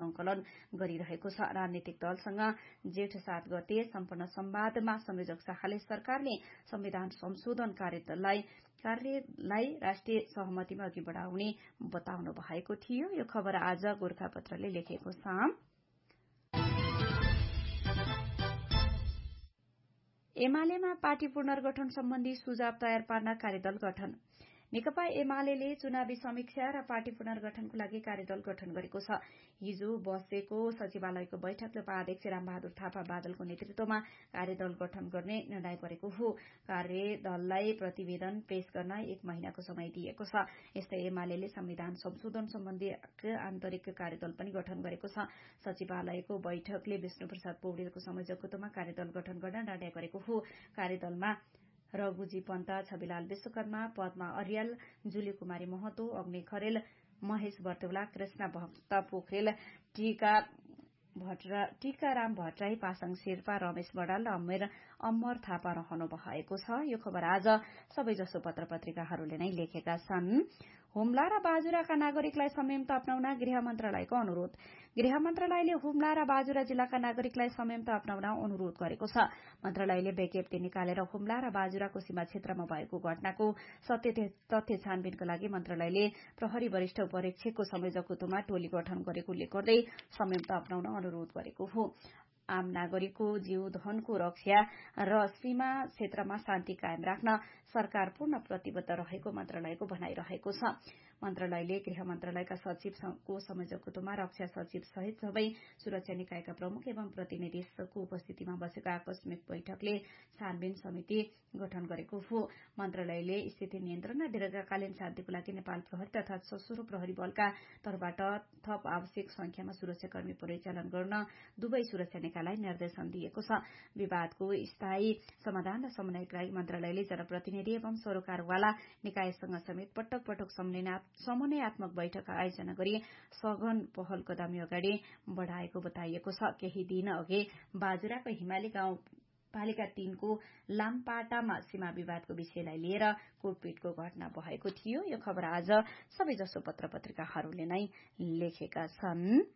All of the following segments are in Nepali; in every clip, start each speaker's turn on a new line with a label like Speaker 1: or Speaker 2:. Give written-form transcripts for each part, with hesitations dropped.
Speaker 1: संकलन गरिरहेको छ। राजनीतिक दलसँग जेठ 7 गते सम्पन्न संवादमा संयोजक शाखाले सरकारले संविधान संशोधन कार्यलाई राष्ट्रिय सहमतिमा अघि बढ़ाउने बताउनु भएको थियो। यो खबर आज गोरखापत्रले लेखेको छ। एमालेमा पार्टी पुनर्गठन सम्बन्धी सुझाव तयार पार्न कार्यदल गठन। नेकपा एमाले चुनावी समीक्षा र पार्टी पुनर्गठनको लागि कार्यदल गठन गरेको छ। हिजो बसेको सचिवालयको बैठकले उपाध्यक्ष रामबहादुर थापा बादलको नेतृत्वमा कार्यदल गठन गर्ने निर्णय गरेको हो। कार्यदललाई प्रतिवेदन पेश गर्न 1 महिनाको समय दिएको छ। यस्तै एमाले संविधान संशोधन सम्बन्धी आन्तरिक कार्यदल पनि गठन गरेको छ। सचिवालयको बैठकले विष्णुप्रसाद पौडेलको संयोजकत्वमा कार्यदल गठन गर्न निर्णय गरेको हो। कार्यदलमा रघुजी पन्त, छविलाल विश्वकर्मा, पद्मा अर्याल, जुली कुमारी महतो, अग्नि खरेल, महेश बर्तौला, कृष्ण भक्त पोखरेल, टीकाराम भट्टराई, पासाङ शेर्पा, रमेश बडाल र अमर थापा रहनु भएको छ। यो खबर आज सबैजसो पत्र-पत्रिकाहरूले नै लेखेका छन्। हुम्ला र बाजुराका नागरिकलाई संयमता अपनाउन गृह मन्त्रालयको अनुरोध। गृह मन्त्रालयले हुम्ला र बाजुरा जिल्लाका नागरिकलाई संयमता अपनाउन अनुरोध गरेको छ। मन्त्रालयले विज्ञप्ति निकालेर हुम्ला र बाजुराको सीमा क्षेत्रमा भएको घटनाको तथ्य छानबिनको लागि मन्त्रालयले प्रहरी वरिष्ठ उपरीक्षकको संयोजकत्वमा टोली गठन गरेको उल्लेख गर्दै संयमता अपनाउन अनुरोध गरेको हो। आम नागरिकको जीव धनको रक्षा र सीमा क्षेत्रमा शान्ति कायम राख्न सरकार पूर्ण प्रतिबद्ध रहेको मन्त्रालयको भनाइरहेको छ। मन्त्रालयले गृह मन्त्रालयका सचिवको संयोजकत्वमा रक्षा सचिव सहित सबै सुरक्षा निकायका प्रमुख एवं प्रतिनिधिको उपस्थितिमा बसेको आकस्मिक बैठकले छानबिन समिति गठन गरेको हो। मन्त्रालयले स्थिति नियन्त्रण र दीर्घकालीन शान्तिको लागि नेपाल प्रहरी तथा सशस्त्र प्रहरी बलका तर्फबाट थप आवश्यक संख्यामा सुरक्षाकर्मी परिचालन गर्न दुवै सुरक्षा निकायलाई निर्देशन दिएको छ। विवादको स्थायी समाधान र समन्वयका लागि मन्त्रालयले जनप्रतिनिधि एवं सरोकारवाला निकायसँग समेत पटक पटक समन्वयात्मक बैठक आयोजना गरी सघन पहल कदमी अगाडि बढ़ाएको बताइएको छ। केही दिन अघि बाजुराको हिमाली गाउँपालिका 3 को लामपाटामा सीमा विवादको विषयलाई लिएर कुटपिटको घटना भएको थियो। यो खबर आज सबैजसो पत्र-पत्रिकाहरूले नै लेखेका छन्।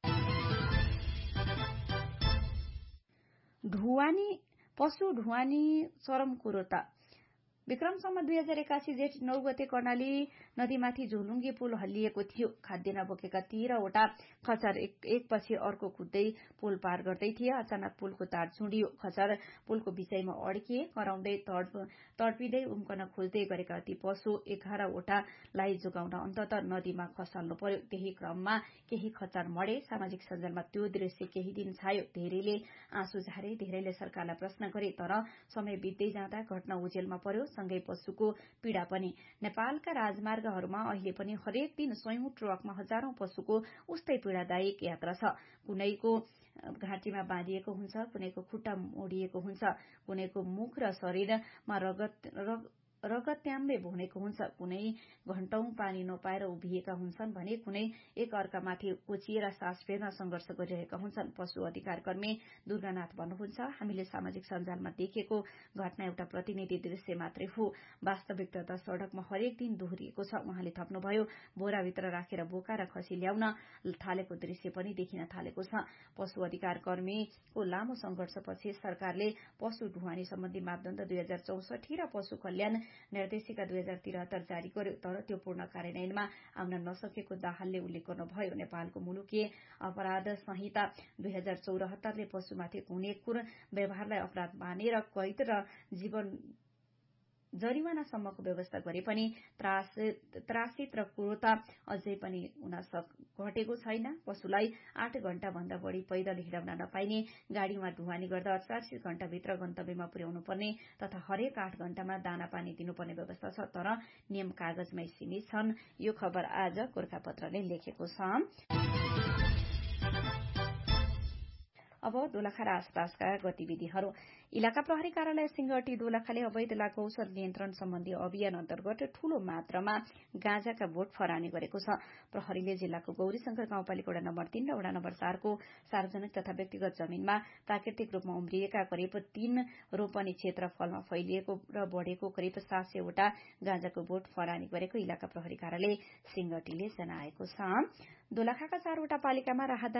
Speaker 1: पशु ढुवानी चरम कुरो त। विक्रमसम्म 2081 जेठ 9 गते कर्णाली नदीमाथि झोलुङ्गे पुल हल्लिएको थियो। खाद्यान्न बोकेका 13वटा खचर एकपछि अर्को कुद्दै पुल पार गर्दै थिए। अचानक पुलको तार चुँडियो। खचर पुलको बीचैमा अड्किए। कराउँदै तडपिँदै उम्कन खोज्दै गरेका ती पशु 11वटालाई जोगाउन अन्तत नदीमा खसाल्नु पर्यो। त्यही क्रममा केही खचर मरे। सामाजिक सञ्जालमा त्यो दृश्य केही दिन छायो। धेरैले आँसु झारे, धेरैले सरकारलाई प्रश्न गरे। तर समय बित्दै जाँदा घटना उजेलमा पर्यो, सँगै पशुको पीड़ा पनि। नेपालका राजमार्गहरूमा अहिले पनि हरेक दिन सयौं ट्रकमा हजारौं पशुको उस्तै पीड़ादायक यात्रा छ। कुनैको घाँटीमा बाँधिएको हुन्छ, कुनैको खुट्टा मोडिएको हुन्छ, कुनैको मुख र शरीरमा रगत्याम्बे भुनेको हुन्छ, कुनै घण्टौं पानी नपाएर उभिएका हुन्छन् भने कुनै एक अर्कामाथि कोचिएर सास फेर्न संघर्ष गरिरहेका हुन्छन्। पशु अधिकार कर्मी दुर्गानाथ भन्नुहुन्छ, हामीले सामाजिक सञ्जालमा देखेको घटना एउटा प्रतिनिधि दृश्य मात्रै हो। वास्तविकता त सड़कमा हरेक दिन दोहोरिएको छ। उहाँले थप्नुभयो, बोराभित्र राखेर बोका र खसी ल्याउन थालेको दृश्य पनि देखिन थालेको छ। पशु अधिकार कर्मीको लामो संघर्षपछि सरकारले पशु ढुवानी सम्बन्धी मापदण्ड 2064 र पशु कल्याण निर्देशिका 2073 जारी गर्यो। तर त्यो पूर्ण कार्यान्वयनमा आउन नसकेको दाहालले उल्लेख गर्नुभयो। नेपालको मुलुकीय अपराध संहिता 2074 ले पशुमाथि हुने क्रूर व्यवहारलाई अपराध मानेर कैद र जीवन जरिवानासम्मको व्यवस्था गरे पनि त्रासित र क्रूरता अझै पनि घटेको छैन। पशुलाई 8 घण्टा भन्दा बढ़ी पैदल हिँडाउन नपाइने, गाड़ीमा ढुवानी गर्दा 48 घण्टाभित्र गन्तव्यमा पुर्याउनु पर्ने तथा हरेक 8 घण्टामा दाना पानी दिनुपर्ने व्यवस्था छ। तर नियम कागजमै सीमित छन्। यो खबर आज गोरखापत्रले लेखेको छ। अब दोलखा र आसपासका गतिविधिहरू। इलाका प्रहरी कार्यालय सिंगटी दोलखाले अवैध लागौषध नियन्त्रण सम्बन्धी अभियान अन्तर्गत ठूलो मात्रामा गाँजाका बोट फरानी गरेको छ। प्रहरीले जिल्लाको गौरीशंकर गाउँपालिका वडा नम्बर 3 र वडा नम्बर 4 को सार्वजनिक तथा व्यक्तिगत जमीनमा प्राकृतिक रूपमा उम्रिएका करिब 3 रोपनी क्षेत्रफलमा फैलिएको र बढ़ेको करिब 700वटा गाँजाको बोट फरानी गरेको इलाका प्रहरी कार्यालय सिंगटीले जनाएको छ। दोलखाका 4वटा पालिकामा राहत